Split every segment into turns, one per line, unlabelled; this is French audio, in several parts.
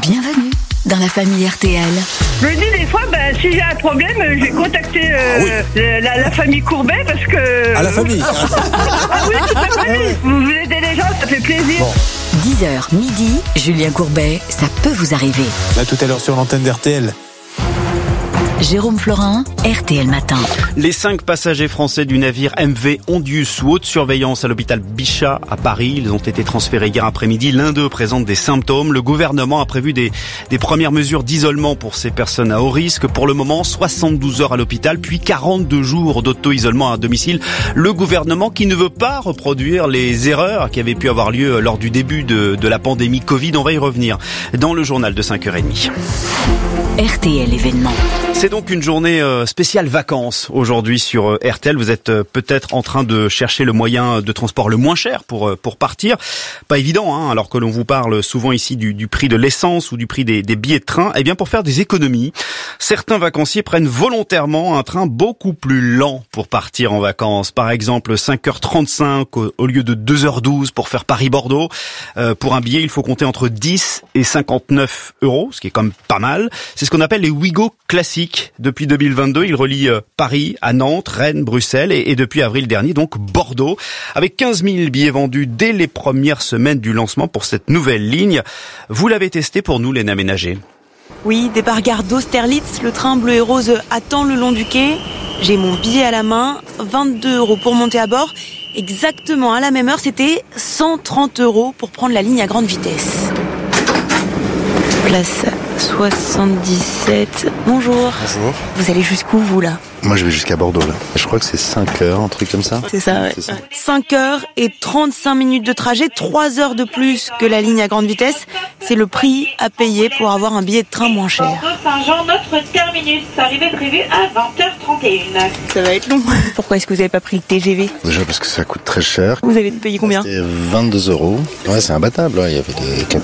Bienvenue dans la famille RTL.
Je me dis des fois, si j'ai un problème, je vais contacter la famille Courbet parce que...
À la famille.
Ah oui, toute la famille. Vous aidez les gens, ça fait plaisir.
Bon.
10h midi, Julien Courbet, ça peut vous arriver.
À tout à l'heure sur l'antenne d'RTL.
Jérôme Florin, RTL Matin.
Les 5 passagers français du navire MV Ondius sous haute surveillance à l'hôpital Bichat à Paris. Ils ont été transférés hier après-midi. L'un d'eux présente des symptômes. Le gouvernement a prévu des premières mesures d'isolement pour ces personnes à haut risque. Pour le moment, 72 heures à l'hôpital, puis 42 jours d'auto-isolement à domicile. Le gouvernement qui ne veut pas reproduire les erreurs qui avaient pu avoir lieu lors du début de la pandémie Covid. On va y revenir dans le journal de 5h30.
RTL événement.
C'est donc une journée spéciale vacances aujourd'hui sur RTL. Vous êtes peut-être en train de chercher le moyen de transport le moins cher pour partir. Pas évident, alors que l'on vous parle souvent ici du prix de l'essence ou du prix des billets de train. Eh bien, pour faire des économies, certains vacanciers prennent volontairement un train beaucoup plus lent pour partir en vacances. Par exemple, 5h35 au lieu de 2h12 pour faire Paris-Bordeaux. Pour un billet, il faut compter entre 10 et 59 €, ce qui est quand même pas mal. C'est ce qu'on appelle les Ouigo classiques. Depuis 2022, il relie Paris à Nantes, Rennes, Bruxelles et depuis avril dernier, donc Bordeaux. Avec 15 000 billets vendus dès les premières semaines du lancement pour cette nouvelle ligne. Vous l'avez testé pour nous, Léna Ménager.
Oui, départ gare d'Austerlitz, le train bleu et rose attend le long du quai. J'ai mon billet à la main, 22 € pour monter à bord. Exactement à la même heure, c'était 130 € pour prendre la ligne à grande vitesse. Place 77. Bonjour.
Bonjour.
Vous allez jusqu'où, vous, là ?
Moi, je vais jusqu'à Bordeaux, là. Je crois que c'est 5 heures, un truc comme ça.
C'est ça, ouais.
C'est ça.
5 heures et 35 minutes de trajet, 3 heures de plus que la ligne à grande vitesse. C'est le prix à payer pour avoir un billet de train moins cher.
Bordeaux Saint-Jean, notre terminus. Arrivée prévue à 20h31.
Ça va être long. Pourquoi est-ce que vous n'avez pas pris le TGV ?
Déjà parce que ça coûte très cher.
Vous avez payé combien ?
C'était 22 €. Ouais, c'est imbattable. Il y avait des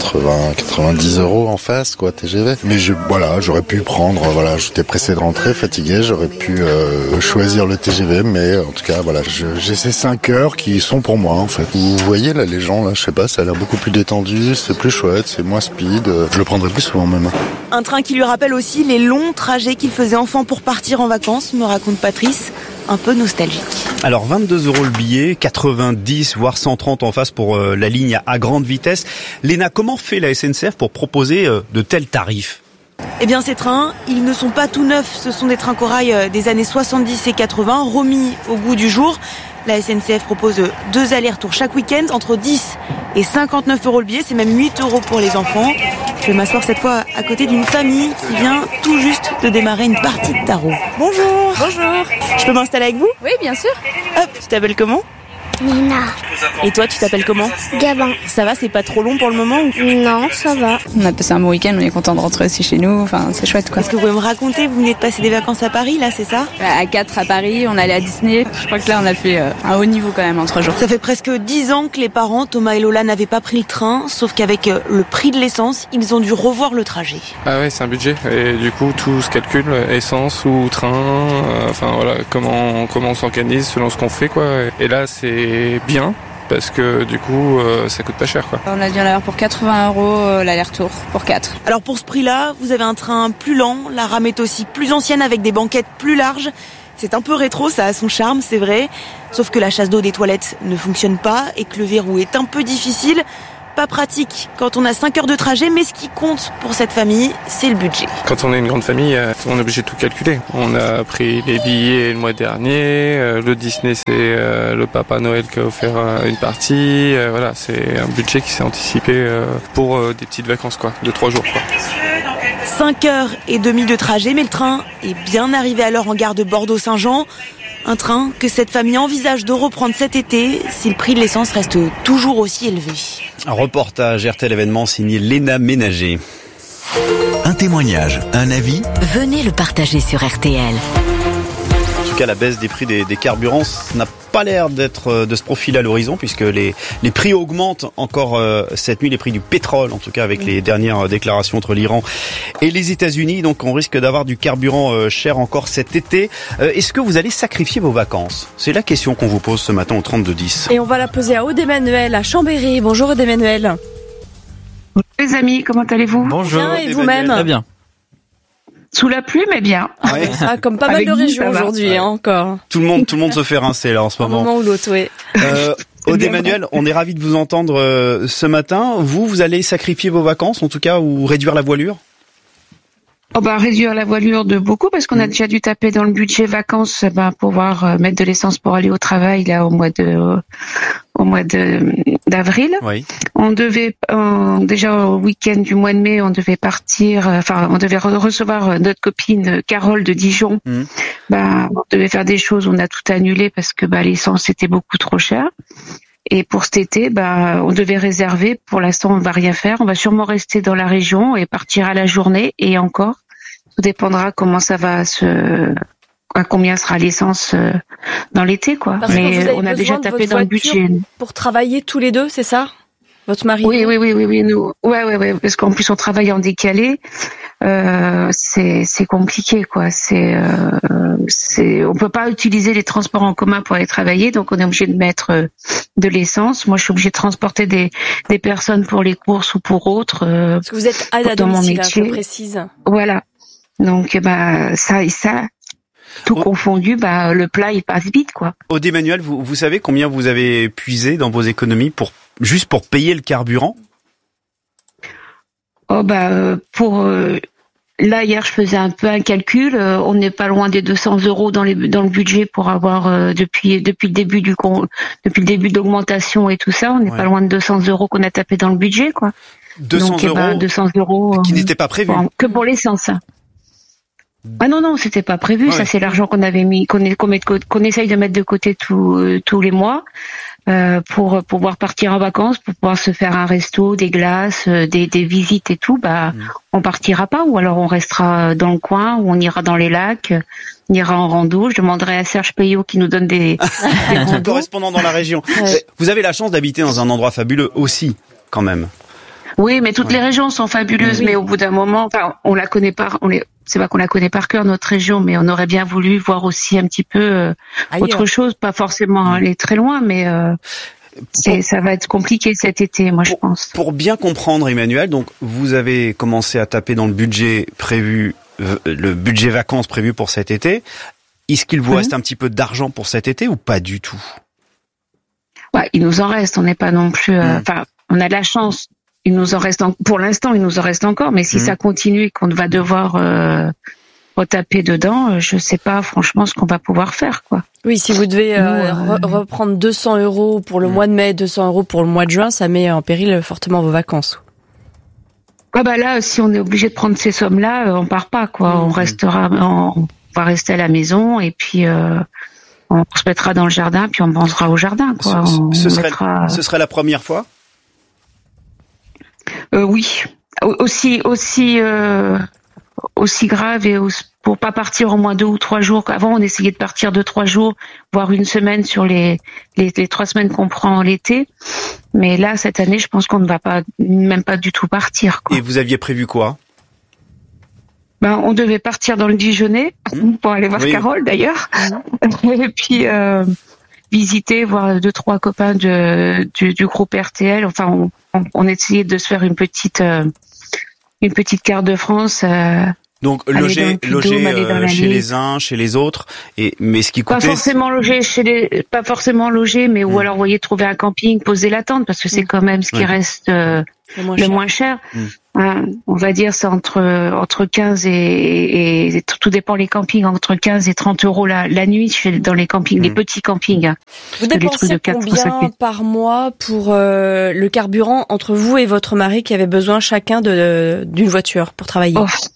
90 € en face, quoi, TGV. Mais j'aurais pu prendre, j'étais pressé de rentrer, fatigué, j'aurais pu choisir le TGV, mais en tout cas, j'ai ces 5 heures qui sont pour moi, en fait. Vous voyez, là, les gens, là, je sais pas, ça a l'air beaucoup plus détendu, c'est plus chouette, c'est moins speed. Je le prendrai plus souvent, même.
Un train qui lui rappelle aussi les longs trajets qu'il faisait enfant pour partir en vacances, me raconte Patrice, un peu nostalgique.
Alors 22 € le billet, 90 voire 130 en face pour la ligne à grande vitesse. Léna, comment fait la SNCF pour proposer de tels tarifs ?
Eh bien, ces trains, ils ne sont pas tout neufs. Ce sont des trains corail des années 70 et 80, remis au goût du jour. La SNCF propose 2 allers-retours chaque week-end, entre 10 et 59 € le billet. C'est même 8 € pour les enfants. Je vais m'asseoir cette fois à côté d'une famille qui vient tout juste de démarrer une partie de tarot. Bonjour.
Bonjour.
Je peux m'installer avec vous ?
Oui, bien sûr.
Hop, tu t'appelles comment ?
Nina.
Et toi, tu t'appelles comment ?
Gabin.
Ça va, c'est pas trop long pour le moment ou...
Non, ça va. On a passé un bon week-end, on est content de rentrer aussi chez nous. Enfin, c'est chouette, quoi.
Est-ce que vous pouvez me raconter, vous venez de passer des vacances à Paris, là, c'est ça ?
À 4 à Paris, on allait à Disney. Je crois que là, on a fait un haut niveau quand même en 3 jours.
Ça fait presque 10 ans que les parents, Thomas et Lola, n'avaient pas pris le train, sauf qu'avec le prix de l'essence, ils ont dû revoir le trajet.
Ah ouais, c'est un budget. Et du coup, tout se calcule, essence ou train, comment on s'organise selon ce qu'on fait, quoi. Et là, c'est bien. Parce que du coup, ça coûte pas cher, quoi.
On a dû en avoir pour 80 € l'aller-retour, pour 4.
Alors pour ce prix-là, vous avez un train plus lent, la rame est aussi plus ancienne avec des banquettes plus larges. C'est un peu rétro, ça a son charme, c'est vrai. Sauf que la chasse d'eau des toilettes ne fonctionne pas et que le verrou est un peu difficile. Pas pratique quand on a 5 heures de trajet, mais ce qui compte pour cette famille, c'est le budget.
Quand on est une grande famille, on est obligé de tout calculer. On a pris les billets le mois dernier, le Disney c'est le Papa Noël qui a offert une partie. C'est un budget qui s'est anticipé pour des petites vacances, quoi, de 3 jours, quoi.
5h30 de trajet, mais le train est bien arrivé à l'heure en gare de Bordeaux-Saint-Jean. Un train que cette famille envisage de reprendre cet été si le prix de l'essence reste toujours aussi élevé.
Un reportage RTL événement signé Léna Ménager.
Un témoignage, un avis ?
Venez le partager sur RTL.
En tout cas, la baisse des prix des carburants n'a pas l'air de se profiler à l'horizon, puisque les prix augmentent encore cette nuit, les prix du pétrole, en tout cas avec les dernières déclarations entre l'Iran et les États-Unis. Donc on risque d'avoir du carburant cher encore cet été. Est-ce que vous allez sacrifier vos vacances ? C'est la question qu'on vous pose ce matin au 32-10.
Et on va la poser à Aude Emmanuel, à Chambéry. Bonjour Aude Emmanuel. Les amis, comment allez-vous?
Bonjour.
Bien, et vous-même?
Très bien.
Sous la pluie, mais bien.
Ouais.
Ah, comme pas mal de régions aujourd'hui, encore.
Tout le monde se fait rincer là en ce moment.
Un moment ou l'autre, oui.
Aude Emmanuel, on est ravis de vous entendre ce matin. Vous allez sacrifier vos vacances, en tout cas, ou réduire la voilure?
Réduire la voilure de beaucoup parce qu'on a déjà dû taper dans le budget vacances, pouvoir mettre de l'essence pour aller au travail là au mois d'avril.
Oui.
On devait déjà au week-end du mois de mai, on devait partir. On devait recevoir notre copine Carole de Dijon. On devait faire des choses, on a tout annulé parce que l'essence était beaucoup trop cher. Et pour cet été, on devait réserver. Pour l'instant, on ne va rien faire. On va sûrement rester dans la région et partir à la journée. Et encore, tout dépendra comment ça va à combien sera l'essence dans l'été, quoi.
Parce
mais
que
on a déjà tapé dans le budget.
Pour travailler tous les deux, c'est ça? Votre mari?
Oui, nous. Ouais, parce qu'en plus on travaille en décalé. C'est compliqué, quoi. On peut pas utiliser les transports en commun pour aller travailler, donc on est obligé de mettre de l'essence. Moi, je suis obligée de transporter des personnes pour les courses ou pour autres.
Parce que vous êtes aide à domicile, je précise.
Voilà. Donc, ça et ça. Tout confondu, le plat il passe vite, quoi.
Aude Emmanuel, vous savez combien vous avez puisé dans vos économies juste pour payer le carburant?
Là hier je faisais un peu un calcul, on n'est pas loin des 200 € dans le budget pour avoir depuis le début de l'augmentation et tout ça, on n'est pas loin de 200 € qu'on a tapé dans le budget, quoi.
200 € qui n'étaient pas prévus.
Que pour l'essence. Ah non, c'était pas prévu. Ça, c'est l'argent qu'on avait mis, qu'on essaye de mettre de côté tous les mois pour pouvoir partir en vacances, pour pouvoir se faire un resto, des glaces, des visites et tout. On partira pas, ou alors on restera dans le coin, ou on ira dans les lacs, on ira en rando. Je demanderai à Serge Payot qui nous donne des
correspondants dans la région. Ouais. Vous avez la chance d'habiter dans un endroit fabuleux aussi, quand même.
Oui, mais toutes les régions sont fabuleuses, mais au bout d'un moment, on la connaît pas. C'est pas qu'on la connaît par cœur, notre région, mais on aurait bien voulu voir aussi un petit peu autre chose, pas forcément aller très loin, mais ça va être compliqué cet été, moi je pense.
Pour bien comprendre, Emmanuel, donc vous avez commencé à taper dans le budget prévu, le budget vacances prévu pour cet été. Est-ce qu'il vous reste un petit peu d'argent pour cet été ou pas du tout?
Ouais, il nous en reste. On n'est pas non plus. On a de la chance. Il nous en reste pour l'instant, il nous en reste encore, mais si ça continue et qu'on va devoir retaper dedans, je sais pas franchement ce qu'on va pouvoir faire, quoi.
Oui, si vous devez reprendre 200 € pour le mois de mai, 200 € pour le mois de juin, ça met en péril fortement vos vacances.
Là, si on est obligé de prendre ces sommes-là, on part pas, quoi. On va rester à la maison et puis on se mettra dans le jardin, puis on mangera au jardin, quoi.
Ce serait la première fois?
Oui, aussi grave et pour pas partir au moins 2 ou 3 jours. Avant, on essayait de partir 2-3 jours, voire une semaine sur les 3 semaines qu'on prend l'été. Mais là, cette année, je pense qu'on ne va même pas du tout partir, quoi.
Et vous aviez prévu quoi?
On devait partir dans le Dijonnais pour aller voir Carole, d'ailleurs. Et puis visiter, voir 2-3 copains du groupe RTL. Enfin, on essayait de se faire une petite carte de France.
Donc loger chez les uns, chez les autres, mais ce qui coûtait...
Pas forcément loger, mais ou alors trouver un camping, poser la tente, parce que c'est quand même ce qui reste le moins cher. On va dire c'est entre 15 et tout dépend les campings, entre 15 et 30 € la nuit dans les campings, les petits campings.
Vous dépensez combien par mois pour le carburant entre vous et votre mari qui avait besoin chacun d'une voiture pour travailler?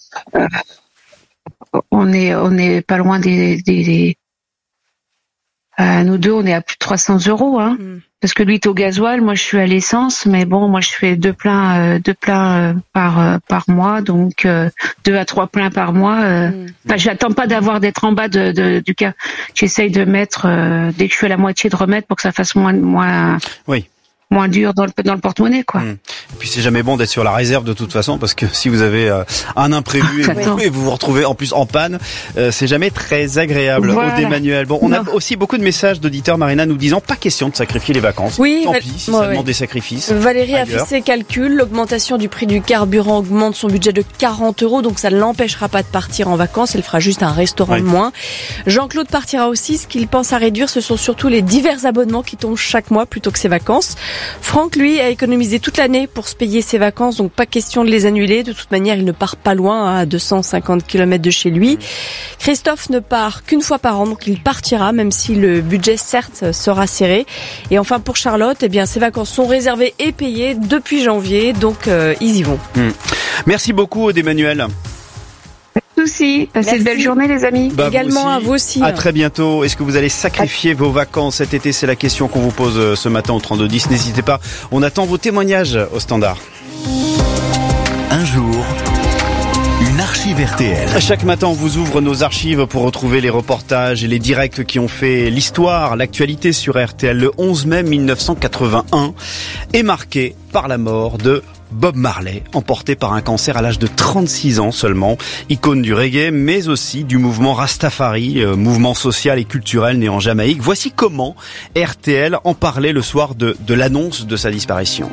On est pas loin des nous deux, on est à plus de 300 €, parce que lui est au gasoil, moi je suis à l'essence, mais bon, moi je fais 2 pleins par mois, donc 2 à 3 pleins par mois. J'attends pas d'être en bas du cas. J'essaye de mettre dès que je suis à la moitié de remettre pour que ça fasse moins moins dur dans le porte-monnaie, quoi.
Et puis c'est jamais bon d'être sur la réserve de toute façon, parce que si vous avez un imprévu et vous vous retrouvez en plus en panne, c'est jamais très agréable.
Voilà.
Aude Emmanuel. Bon, on a aussi beaucoup de messages d'auditeurs, Marina, nous disant pas question de sacrifier les vacances.
Oui,
tant pis si ça demande des sacrifices.
Valérie
ailleurs.
a fait ses calculs. L'augmentation du prix du carburant augmente son budget de 40 €, donc ça ne l'empêchera pas de partir en vacances. Elle fera juste un restaurant de moins. Jean-Claude partira aussi. Ce qu'il pense à réduire, ce sont surtout les divers abonnements qui tombent chaque mois plutôt que ses vacances. Franck, lui, a économisé toute l'année pour se payer ses vacances, donc pas question de les annuler. De toute manière, il ne part pas loin, à 250 km de chez lui. Christophe ne part qu'une fois par an, donc il partira, même si le budget, certes, sera serré. Et enfin, pour Charlotte, eh bien, ses vacances sont réservées et payées depuis janvier, donc ils y vont.
Merci beaucoup, Aude Emmanuel.
Souci. Passez une belle journée, les amis.
Également à vous aussi.
À très bientôt. Est-ce que vous allez sacrifier vos vacances cet été? C'est la question qu'on vous pose ce matin au 3210. N'hésitez pas. On attend vos témoignages au standard.
Un jour, une archive RTL.
Chaque matin, on vous ouvre nos archives pour retrouver les reportages et les directs qui ont fait l'histoire, l'actualité sur RTL. Le 11 mai 1981 est marqué par la mort de Bob Marley, emporté par un cancer à l'âge de 36 ans seulement, icône du reggae, mais aussi du mouvement Rastafari, mouvement social et culturel né en Jamaïque. Voici comment RTL en parlait le soir de l'annonce de sa disparition.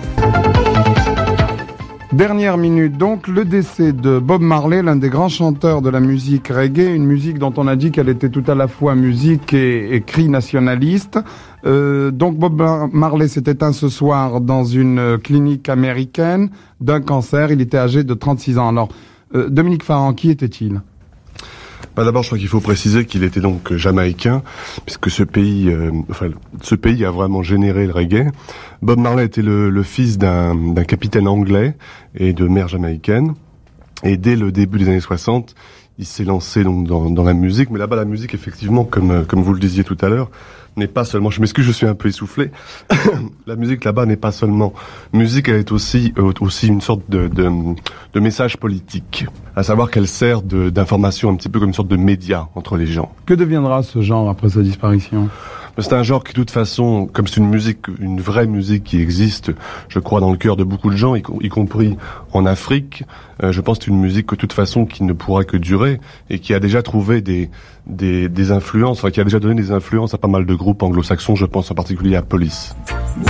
Dernière minute, donc, le décès de Bob Marley, l'un des grands chanteurs de la musique reggae, une musique dont on a dit qu'elle était tout à la fois musique et cri nationaliste. Donc Bob Marley s'est éteint ce soir dans une clinique américaine d'un cancer. Il était âgé de 36 ans. Alors, Dominique Farran, qui était-il ?
D'abord, je crois qu'il faut préciser qu'il était donc jamaïcain, puisque ce pays a vraiment généré le reggae. Bob Marley était le fils d'un capitaine anglais et de mère jamaïcaine. Et dès le début des années 60, il s'est lancé donc dans la musique. Mais là-bas, la musique, effectivement, comme vous le disiez tout à l'heure, n'est pas seulement, je m'excuse, je suis un peu essoufflé. La musique là-bas n'est pas seulement musique, elle est aussi une sorte de message politique. À savoir qu'elle sert d'information un petit peu comme une sorte de média entre les gens.
Que deviendra ce genre après sa disparition ?
C'est un genre qui, de toute façon, comme c'est une vraie musique qui existe, je crois, dans le cœur de beaucoup de gens, y compris en Afrique, je pense que c'est une musique, de toute façon, qui ne pourra que durer et qui a déjà trouvé des influences, qui a déjà donné des influences à pas mal de groupes anglo-saxons, je pense en particulier à Police.